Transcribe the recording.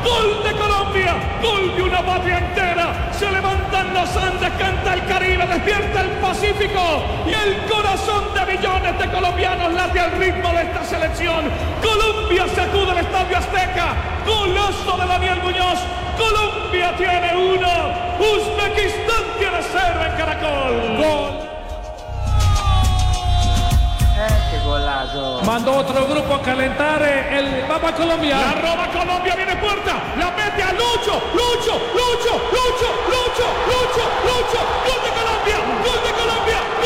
gol de Colombia, gol de una patria entera. Se levantan los Andes, canta el Caribe, despierta el Pacífico y el corazón de millones de colombianos late al ritmo de esta selección. Colombia sacude el Estadio Azteca, golazo de Daniel Muñoz. Colombia tiene 1, Uzbekistán tiene 0 en Caracol. Gol. ¡Qué golazo! Mandó otro grupo a calentar el Papa Colombia. La roba Colombia, viene puerta, la mete a Lucho, Lucho, Lucho, Lucho, Lucho, Lucho, Lucho, gol de Colombia, gol de Colombia.